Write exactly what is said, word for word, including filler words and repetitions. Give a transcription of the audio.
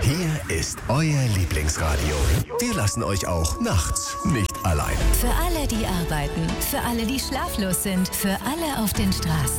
Hier ist euer Lieblingsradio. Wir lassen euch auch nachts nicht allein. Für alle, die arbeiten, für alle, die schlaflos sind, für alle auf den Straßen.